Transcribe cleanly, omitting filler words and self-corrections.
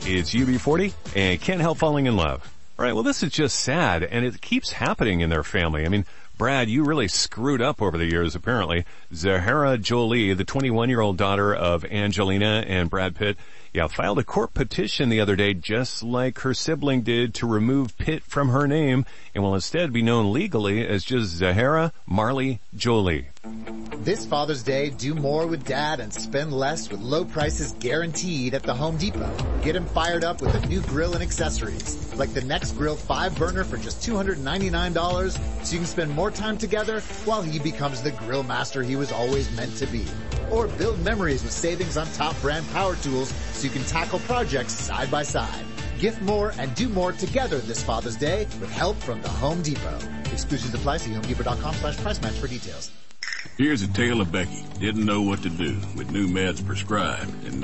It's UB40 and Can't Help Falling in Love. All right, well, this is just sad, and it keeps happening in their family. I mean, Brad, you really screwed up over the years, apparently. Zahara Jolie, the 21-year-old daughter of Angelina and Brad Pitt, filed a court petition the other day, just like her sibling did, to remove Pitt from her name and will instead be known legally as just Zahara Marley Jolie. This Father's Day, do more with Dad and spend less with low prices guaranteed at the Home Depot. Get him fired up with a new grill and accessories, like the Next Grill 5-burner for just $299, so you can spend more time together while he becomes the grill master he was always meant to be. Or build memories with savings on top brand power tools so you can tackle projects side by side. Gift more and do more together this Father's Day with help from the Home Depot. Exclusions apply. See HomeDepot.com/price match for details. Here's a tale of Becky. Didn't know what to do with new meds prescribed and